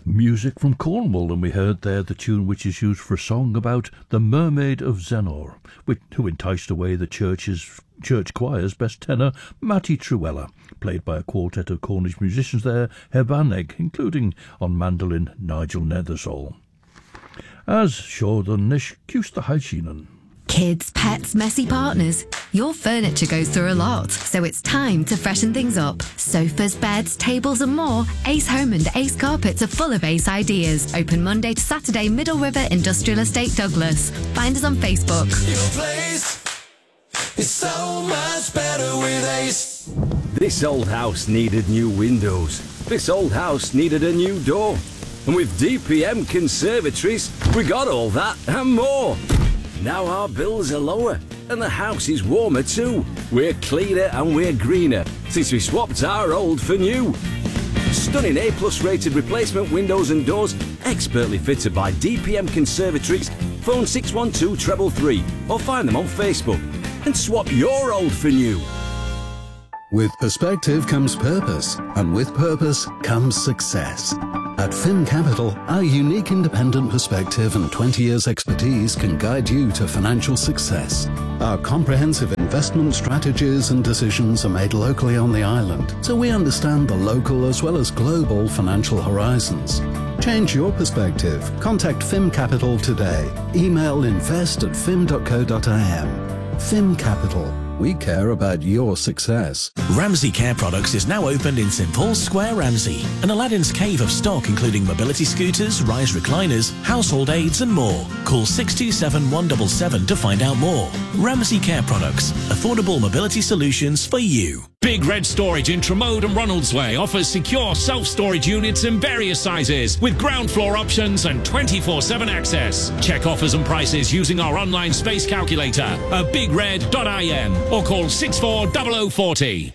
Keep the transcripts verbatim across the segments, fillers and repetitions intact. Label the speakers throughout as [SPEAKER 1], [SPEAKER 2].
[SPEAKER 1] Music from Cornwall, and we heard there the tune which is used for a song about the Mermaid of Zenor, which, who enticed away the church's church choir's best tenor, Matty Truella, played by a quartet of Cornish musicians there, Hebaneg, including on mandolin Nigel Nethersall. As Jordan Nish Kusta Halshinen.
[SPEAKER 2] Kids, pets, messy partners. Your furniture goes through a lot, so it's time to freshen things up. Sofas, beds, tables and more. Ace Home and Ace Carpets are full of Ace ideas. Open Monday to Saturday, Middle River Industrial Estate, Douglas. Find us on Facebook.
[SPEAKER 3] Your place is so much better with Ace.
[SPEAKER 4] This old house needed new windows. This old house needed a new door. And with D P M Conservatories, we got all that and more. Now our bills are lower, and the house is warmer too. We're cleaner and we're greener, since we swapped our old for new. Stunning A-plus rated replacement windows and doors, expertly fitted by D P M Conservatories. Phone six one two three three, or find them on Facebook, and swap your old for new.
[SPEAKER 5] With perspective comes purpose, and with purpose comes success. At Fin Capital, our unique independent perspective and twenty years expertise can guide you to financial success. Our comprehensive investment strategies and decisions are made locally on the island, so we understand the local as well as global financial horizons. Change your perspective. Contact Fin Capital today. Email invest at fim dot co dot I m. Fin Capital. We care about your success.
[SPEAKER 6] Ramsey Care Products is now opened in St Paul's Square, Ramsey. An Aladdin's cave of stock including mobility scooters, rise recliners, household aids and more. Call six two seven, one seven seven to find out more. Ramsey Care Products. Affordable mobility solutions for you.
[SPEAKER 7] Big Red Storage in Tremode and Ronaldsway offers secure self-storage units in various sizes with ground floor options and twenty-four seven access. Check offers and prices using our online space calculator at big red dot I N or call six four zero zero four zero.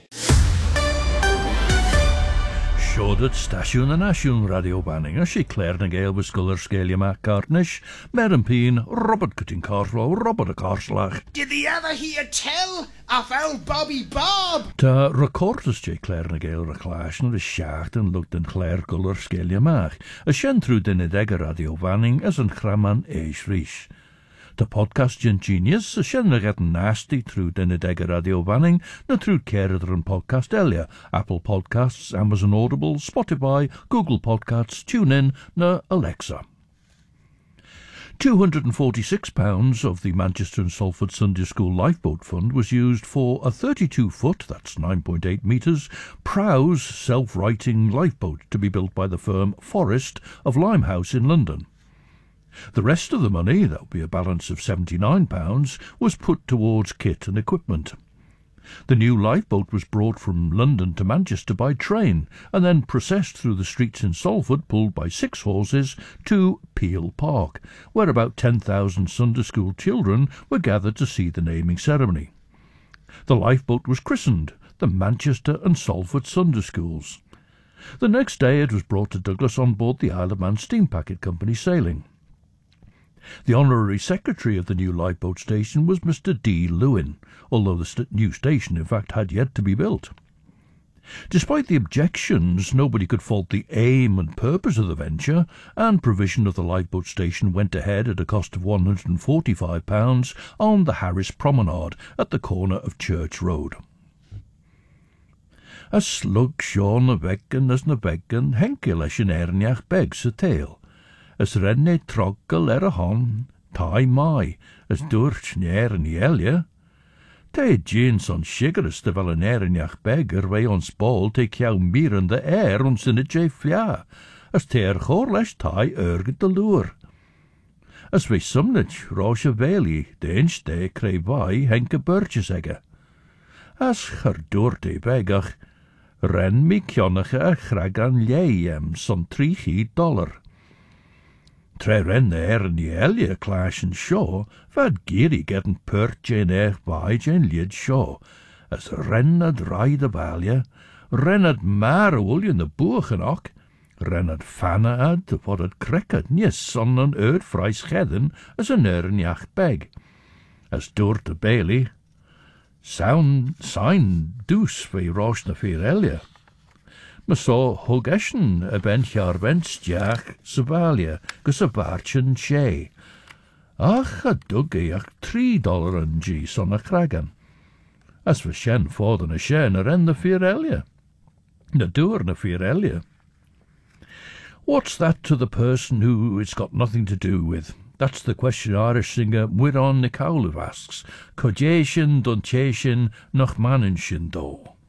[SPEAKER 1] Siodat Stasiwn yn Asiwn Radio Banning, a si Claire na Gael wisgol yr sgelia Mac Gartnish, Meron Peen, Robert Cutting Carlo, Robert a Carslach.
[SPEAKER 8] Did the other hear tell of old Bobby Bob?
[SPEAKER 1] Ta recordus je Claire na Gael reclash na de schacht en looked in Claire guller sgelia Mac, a shen through dinedega Radio Banning as een Chraman Eish Rish. The podcast Gen Genius, a shen getting nasty through Dinedega Radio Banning, na through Kereder and Podcast Elia, Apple Podcasts, Amazon Audible, Spotify, Google Podcasts, TuneIn, na Alexa. two hundred forty-six pounds of the Manchester and Salford Sunday School Lifeboat Fund was used for a thirty-two foot, that's nine point eight metres, Prowse self-righting lifeboat to be built by the firm Forrest of Limehouse in London. The rest of the money, that would be a balance of seventy-nine pounds, was put towards kit and equipment. The new lifeboat was brought from London to Manchester by train and then processed through the streets in Salford, pulled by six horses, to Peel Park, where about ten thousand Sunday school children were gathered to see the naming ceremony. The lifeboat was christened the Manchester and Salford Sunday Schools. The next day it was brought to Douglas on board the Isle of Man Steam Packet Company sailing. The honorary secretary of the new lifeboat station was Mister D. Lewin, although the st- new station in fact had yet to be built. Despite the objections, nobody could fault the aim and purpose of the venture, and provision of the lifeboat station went ahead at a cost of one hundred forty-five pounds on the Harris Promenade at the corner of Church Road. A slug Sean na vegan as na vegan henkel as yn erniach beg sa tail. As renne troggal er a hon, tai mai, as dwrch nyer yn elia. Te jeans on shigeras de vel an erniach beg er wei ons bol te kiau mir in de air ons in het je flia, as te er chor lesh tai erget de lure. As we sumnich rosh a veli, de inch de krei vai henke burges egge. As chardur de begach, ren mi kionnache a chrag an liem son trichi dollar. Tre ren de er in die elia clash and shaw, vad giri getting pert jen eich vai jen lid shaw, as ren ad rai de valia, ren ad mar ullion de boechen ook, ren ad fanna ad wat ad cricket, nies son an eard fries gedden as an ern jacht beg. As door de bailey, sound sign deuce ve rosh na vier elia. Ma so hug eschen a bench ar bench diach sabalia, gus a barchen she. Ach a duggy ach three dollar and G son a cragan. As for shen ford and a shen a ren the firelia. Na doer na firelia. What's that to the person who it's got nothing to do with? That's the question Irish singer Muireann Nic Amhlaoibh asks. Codéisian, Duntéisian, nach Manninshin do.